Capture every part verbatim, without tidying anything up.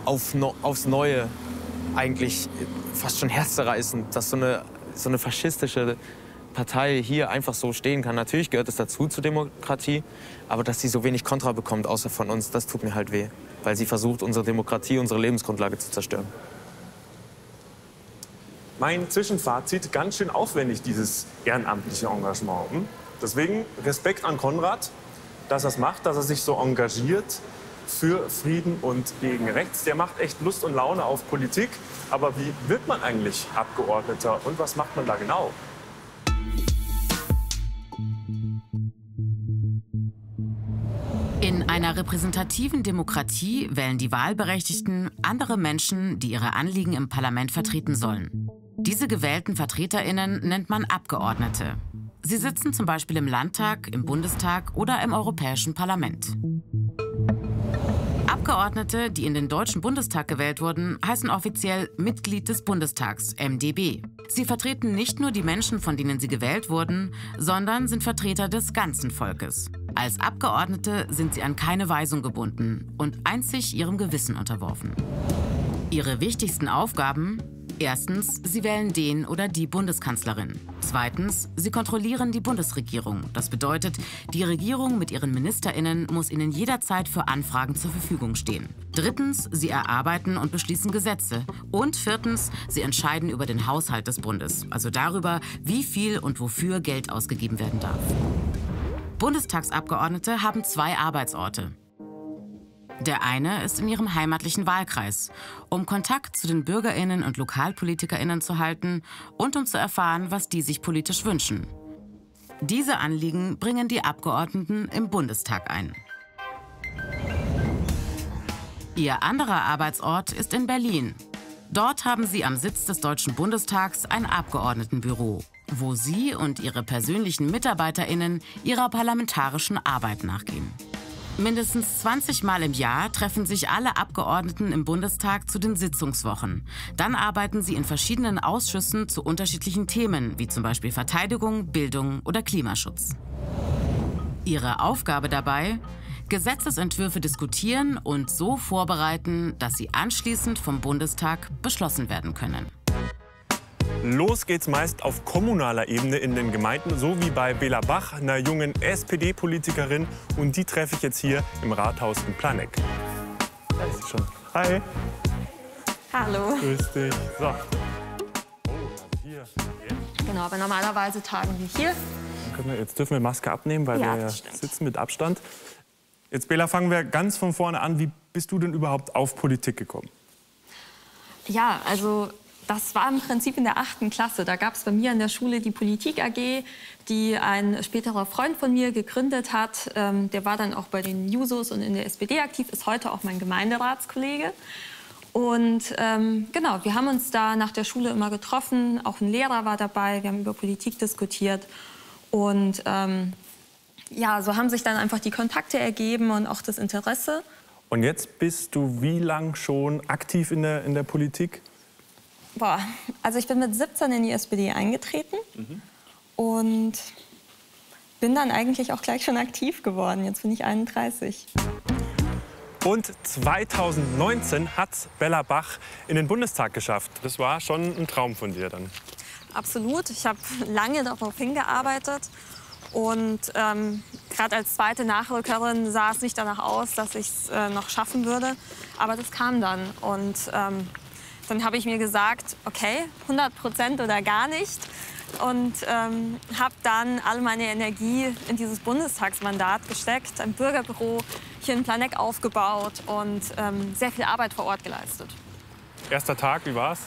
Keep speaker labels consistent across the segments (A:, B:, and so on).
A: auf no, aufs Neue eigentlich fast schon herzzerreißend, dass so eine, so eine faschistische Partei hier einfach so stehen kann. Natürlich gehört es dazu zur Demokratie, aber dass sie so wenig Kontra bekommt, außer von uns, das tut mir halt weh. Weil sie versucht, unsere Demokratie, unsere Lebensgrundlage zu zerstören.
B: Mein Zwischenfazit, ganz schön aufwendig, dieses ehrenamtliche Engagement. Hm? Deswegen Respekt an Konrad, dass er es macht, dass er sich so engagiert für Frieden und gegen Rechts. Der macht echt Lust und Laune auf Politik. Aber wie wird man eigentlich Abgeordneter und was macht man da genau?
C: In einer repräsentativen Demokratie wählen die Wahlberechtigten andere Menschen, die ihre Anliegen im Parlament vertreten sollen. Diese gewählten VertreterInnen nennt man Abgeordnete. Sie sitzen zum Beispiel im Landtag, im Bundestag oder im Europäischen Parlament. Abgeordnete, die in den Deutschen Bundestag gewählt wurden, heißen offiziell Mitglied des Bundestags, M d B. Sie vertreten nicht nur die Menschen, von denen sie gewählt wurden, sondern sind Vertreter des ganzen Volkes. Als Abgeordnete sind sie an keine Weisung gebunden und einzig ihrem Gewissen unterworfen. Ihre wichtigsten Aufgaben: Erstens, sie wählen den oder die Bundeskanzlerin. Zweitens, sie kontrollieren die Bundesregierung. Das bedeutet, die Regierung mit ihren MinisterInnen muss ihnen jederzeit für Anfragen zur Verfügung stehen. Drittens, sie erarbeiten und beschließen Gesetze. Und viertens, sie entscheiden über den Haushalt des Bundes, also darüber, wie viel und wofür Geld ausgegeben werden darf. Bundestagsabgeordnete haben zwei Arbeitsorte. Der eine ist in ihrem heimatlichen Wahlkreis, um Kontakt zu den BürgerInnen und LokalpolitikerInnen zu halten und um zu erfahren, was die sich politisch wünschen. Diese Anliegen bringen die Abgeordneten im Bundestag ein. Ihr anderer Arbeitsort ist in Berlin. Dort haben sie am Sitz des Deutschen Bundestags ein Abgeordnetenbüro, wo sie und ihre persönlichen MitarbeiterInnen ihrer parlamentarischen Arbeit nachgehen. Mindestens zwanzig Mal im Jahr treffen sich alle Abgeordneten im Bundestag zu den Sitzungswochen. Dann arbeiten sie in verschiedenen Ausschüssen zu unterschiedlichen Themen, wie zum Beispiel Verteidigung, Bildung oder Klimaschutz. Ihre Aufgabe dabei: Gesetzesentwürfe diskutieren und so vorbereiten, dass sie anschließend vom Bundestag beschlossen werden können.
B: Los geht's meist auf kommunaler Ebene in den Gemeinden, so wie bei Bela Bach, einer jungen S P D-Politikerin. Und die treffe ich jetzt hier im Rathaus in Planegg. Da ist sie schon. Hi.
D: Hallo.
B: Grüß dich. So. Oh, also hier.
D: Genau, aber normalerweise tagen wir hier.
B: Dann können wir, jetzt dürfen wir Maske abnehmen, weil
D: Ja,
B: wir ja
D: das stimmt.
B: sitzen mit Abstand. Jetzt, Bela, fangen wir ganz von vorne an. Wie bist du denn überhaupt auf Politik gekommen?
D: Ja, also das war im Prinzip in der achten Klasse. Da gab es bei mir an der Schule die Politik A G, die ein späterer Freund von mir gegründet hat. Ähm, der war dann auch bei den Jusos und in der S P D aktiv, ist heute auch mein Gemeinderatskollege. Und ähm, genau, wir haben uns da nach der Schule immer getroffen. Auch ein Lehrer war dabei. Wir haben über Politik diskutiert. Und ähm, ja, so haben sich dann einfach die Kontakte ergeben und auch das Interesse.
B: Und jetzt bist du wie lang schon aktiv in der, in der Politik?
D: Boah, also ich bin mit siebzehn in die S P D eingetreten mhm. und bin dann eigentlich auch gleich schon aktiv geworden. Jetzt bin ich einunddreißig.
B: Und zweitausendneunzehn hat Bela Bach in den Bundestag geschafft. Das war schon ein Traum von dir dann.
D: Absolut. Ich habe lange darauf hingearbeitet. Und ähm, gerade als zweite Nachrückerin sah es nicht danach aus, dass ich es äh, noch schaffen würde. Aber das kam dann. Und ähm, dann habe ich mir gesagt, okay, hundert Prozent oder gar nicht. Und ähm, habe dann all meine Energie in dieses Bundestagsmandat gesteckt, ein Bürgerbüro hier in Planegg aufgebaut und ähm, sehr viel Arbeit vor Ort geleistet.
B: Erster Tag, wie war's?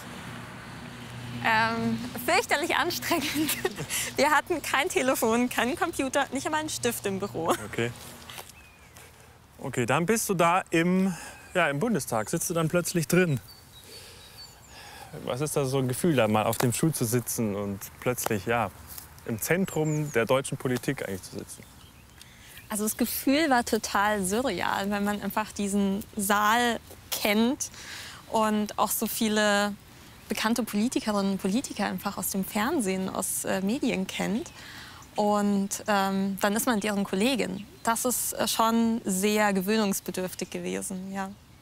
D: Ähm, fürchterlich anstrengend. Wir hatten kein Telefon, keinen Computer, nicht einmal einen Stift im Büro.
B: Okay. Okay, dann bist du da im, ja, im Bundestag, sitzt du dann plötzlich drin. Was ist da so ein Gefühl, da mal auf dem Stuhl zu sitzen und plötzlich ja, im Zentrum der deutschen Politik eigentlich zu sitzen?
D: Also das Gefühl war total surreal, weil man einfach diesen Saal kennt und auch so viele bekannte Politikerinnen und Politiker einfach aus dem Fernsehen, aus äh, Medien kennt. Und ähm, dann ist man deren Kollegin. Das ist äh, schon sehr gewöhnungsbedürftig gewesen, ja.